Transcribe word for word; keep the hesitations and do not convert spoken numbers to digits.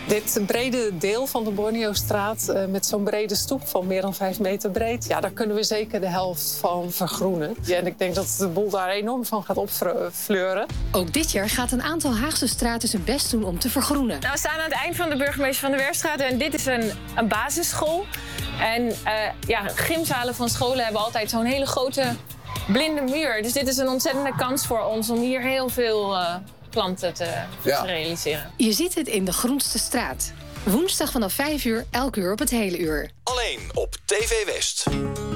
Dit brede deel van de Borneostraat uh, met zo'n brede stoep van meer dan vijf meter breed... ja, daar kunnen we zeker de helft van vergroenen. Ja, en ik denk dat de boel daar enorm van gaat opfleuren. Ook dit jaar gaat een aantal Haagse straten zijn best doen om te vergroenen. Nou, we staan aan het eind van de Burgemeester van de Werfstraat en dit is een, een basisschool. En uh, ja, gymzalen van scholen hebben altijd zo'n hele grote blinde muur. Dus dit is een ontzettende kans voor ons om hier heel veel... Uh, planten te, ja. te realiseren. Je ziet het in de Groenste Straat. Woensdag vanaf vijf uur, elk uur op het hele uur. Alleen op T V West.